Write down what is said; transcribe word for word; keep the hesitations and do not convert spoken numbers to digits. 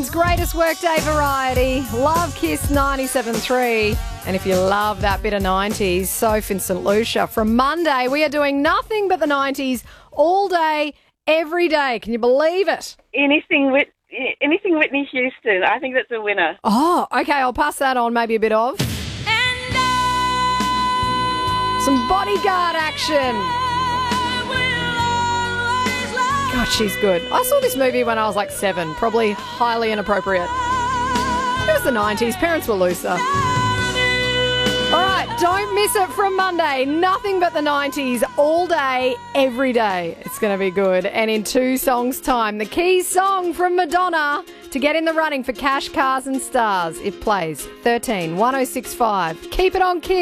Greatest workday variety, Love Kiss ninety-seven point three. And if you love that bit of nineties, Soph in St Lucia. From Monday, we are doing nothing but the nineties all day, every day. Can you believe it? Anything with anything Whitney Houston. I think that's a winner. Oh, okay, I'll pass that on, maybe a bit of. Some Bodyguard action. God, she's good. I saw this movie when I was like seven, probably highly inappropriate. It was the nineties. Parents were looser. All right, don't miss it from Monday. Nothing but the nineties all day, every day. It's going to be good. And in two songs' time, the key song from Madonna to get in the running for cash, cars and stars. It plays thirteen one oh six five. Keep it on, kids.